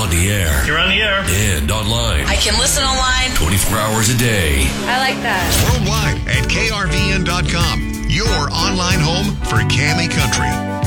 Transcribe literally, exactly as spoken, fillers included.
on the air. You're on the air. And online. I can listen online. twenty-four hours a day. I like that. Worldwide at K R V N dot com. Your online home for Cammy Country.